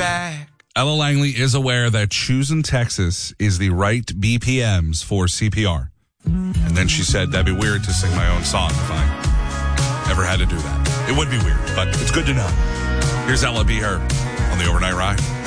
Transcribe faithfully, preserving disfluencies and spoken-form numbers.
back. Ella Langley is aware that choosing Texas is the right B P Ms for C P R. And then she said, that'd be weird to sing my own song if I ever had to do that. It would be weird, but it's good to know. Here's Ella, Be Her on the Overnight Ride.